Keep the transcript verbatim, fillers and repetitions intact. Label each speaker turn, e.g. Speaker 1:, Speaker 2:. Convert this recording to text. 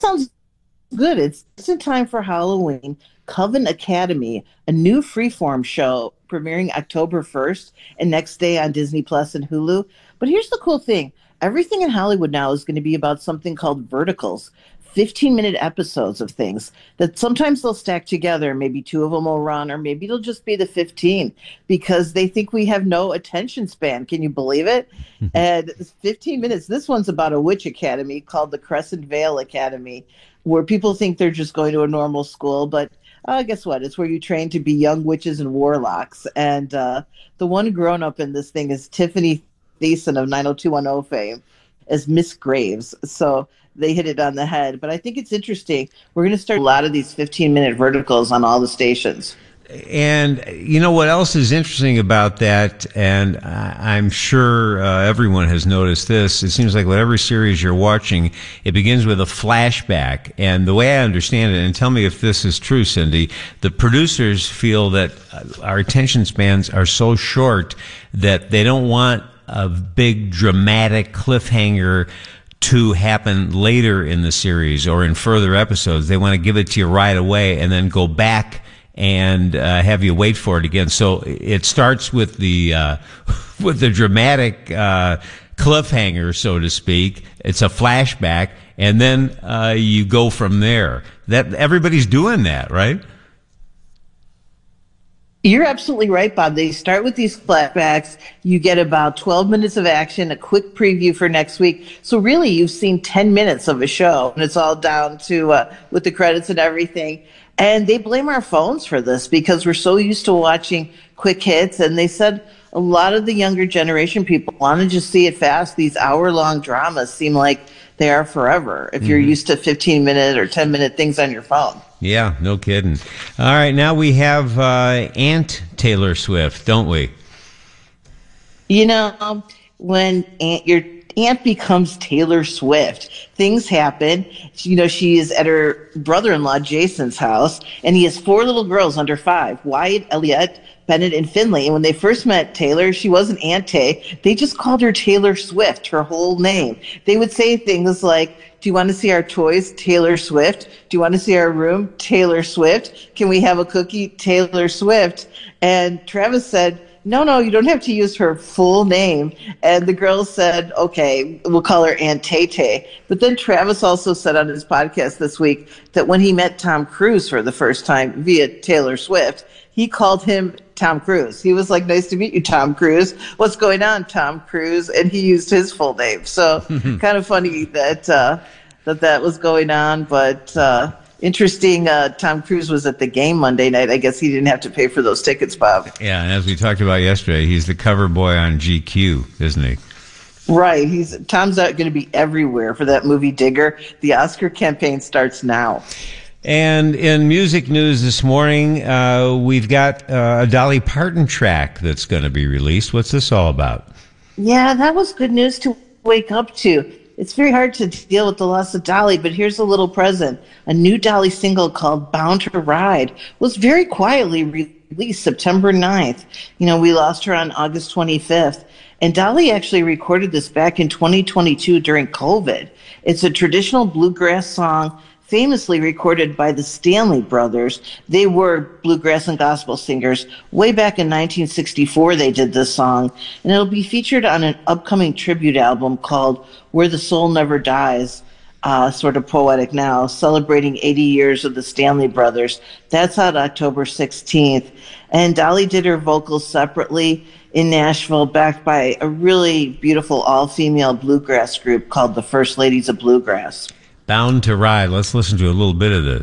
Speaker 1: Sounds good. It's just in time for Halloween. Coven Academy, a new freeform show premiering October first and next day on Disney Plus and Hulu. But here's the cool thing. Everything in Hollywood now is going to be about something called verticals. fifteen minute episodes of things that sometimes they'll stack together. Maybe two of them will run, or maybe it'll just be the fifteen because they think we have no attention span. Can you believe it? And fifteen minutes. This one's about a witch academy called the Crescent Vale Academy, where people think they're just going to a normal school, but uh, guess what? It's where you train to be young witches and warlocks. And uh, the one grown up in this thing is Tiffany Thiessen of nine oh two one oh fame as Miss Graves. So they hit it on the head. But I think it's interesting. We're going to start a lot of these fifteen minute verticals on all the stations.
Speaker 2: And you know what else is interesting about that, and I'm sure uh, everyone has noticed this, it seems like whatever series you're watching, it begins with a flashback. And the way I understand it, and tell me if this is true, Cindy, the producers feel that our attention spans are so short that they don't want a big dramatic cliffhanger to happen later in the series or in further episodes. They want to give it to you right away and then go back and uh, have you wait for it again. So it starts with the uh, with the dramatic uh, cliffhanger, so to speak. It's a flashback, and then uh, you go from there. That everybody's doing that, right?
Speaker 1: You're absolutely right, Bob. They start with these flashbacks. You get about twelve minutes of action, a quick preview for next week. So really, you've seen ten minutes of a show, and it's all down to uh, with the credits and everything. And they blame our phones for this because we're so used to watching quick hits. And they said a lot of the younger generation people want to just see it fast. These hour-long dramas seem like they are forever if you're mm-hmm. used to fifteen-minute or ten-minute things on your phone.
Speaker 2: Yeah, no kidding. All right, now we have uh, Aunt Taylor Swift, don't we?
Speaker 1: You know, when Aunt, your aunt becomes Taylor Swift, things happen. You know, she is at her brother-in-law Jason's house, and he has four little girls under five, Wyatt, Elliot, Bennett, and Finley. And when they first met Taylor, she wasn't Aunt Tay. They just called her Taylor Swift, her whole name. They would say things like, do you want to see our toys? Taylor Swift. Do you want to see our room? Taylor Swift. Can we have a cookie? Taylor Swift. And Travis said, no, no, you don't have to use her full name. And the girls said, okay, we'll call her Aunt Tay-Tay. But then Travis also said on his podcast this week that when he met Tom Cruise for the first time via Taylor Swift, he called him Tom Cruise. He was like, nice to meet you, Tom Cruise. What's going on, Tom Cruise? And he used his full name. So kind of funny that, uh, that that was going on. But uh, interesting, uh, Tom Cruise was at the game Monday night. I guess he didn't have to pay for those tickets, Bob.
Speaker 2: Yeah, and as we talked about yesterday, he's the cover boy on G Q, isn't he?
Speaker 1: Right. He's Tom's not going to be everywhere for that movie Digger. The Oscar campaign starts now.
Speaker 2: And in music news this morning, uh, we've got uh, a Dolly Parton track that's going to be released. What's this all about?
Speaker 1: Yeah, that was good news to wake up to. It's very hard to deal with the loss of Dolly, but here's a little present. A new Dolly single called Bound to Ride was very quietly released September ninth. You know, we lost her on August twenty-fifth. And Dolly actually recorded this back in twenty twenty-two during COVID. It's a traditional bluegrass song famously recorded by the Stanley Brothers. They were bluegrass and gospel singers. Way back in nineteen sixty-four, they did this song, and it'll be featured on an upcoming tribute album called Where the Soul Never Dies, uh, sort of poetic now, celebrating eighty years of the Stanley Brothers. That's out October sixteenth. And Dolly did her vocals separately in Nashville, backed by a really beautiful all-female bluegrass group called the First Ladies of Bluegrass.
Speaker 2: Bound to Ride. Let's listen to a little bit of this.